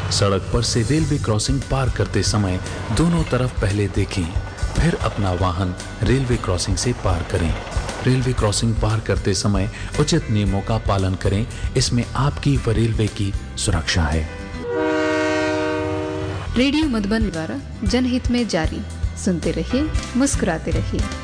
सड़क पर से रेलवे क्रॉसिंग पार करते समय दोनों तरफ पहले देखें, फिर अपना वाहन रेलवे क्रॉसिंग से पार करें। रेलवे क्रॉसिंग पार करते समय उचित नियमों का पालन करें, इसमें आपकी व रेलवे की सुरक्षा है। रेडियो मधुबन द्वारा जनहित में जारी। सुनते रहिए, मुस्कुराते रहिए।